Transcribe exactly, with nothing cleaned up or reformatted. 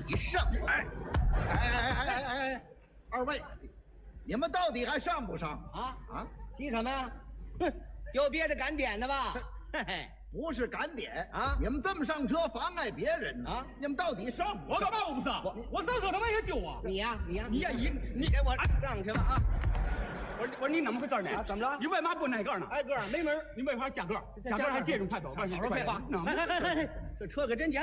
上。 哎哎哎哎哎哎，二位，你们到底还上不上啊啊？ 急什么呀？哼，有别的赶点的吧？嘿嘿。 不是赶点啊！ 你们这么上车妨碍别人啊！ 你们到底上不上？ 我干嘛我不上？我我上车他妈也丢啊！ 你呀你呀你呀你你给我上去吧啊！ 我说我说你怎么回事呢？ 啊怎么了你为嘛不挨个呢？ 挨个没门， 你为啥加个？加个还借用快走？ 少说废话！哎哎哎哎，这车可真简。